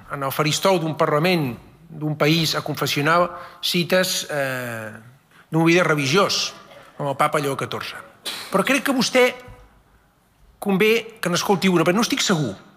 en el faristol d'un Parlament, d'un país, a confessionar cites d'un líder religiós, com el papa Lleó XIV. Però crec que vostè convé que n'escolti una, perquè no estic segur